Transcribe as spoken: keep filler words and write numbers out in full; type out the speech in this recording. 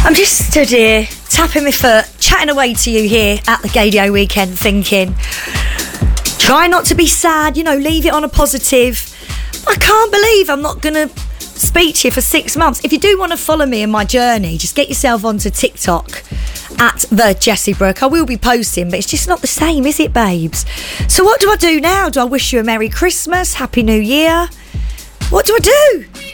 I'm just stood here, tapping my foot, chatting away to you here at the Gaydio weekend, thinking, try not to be sad, you know, leave it on a positive. I can't believe I'm not going to speak to you for six months. If you do want to follow me in my journey, just get yourself onto TikTok at the Jessie Brooke. I will be posting, but it's just not the same, is it, babes? So what do I do now? Do I wish you a Merry Christmas, Happy New Year? What do I do?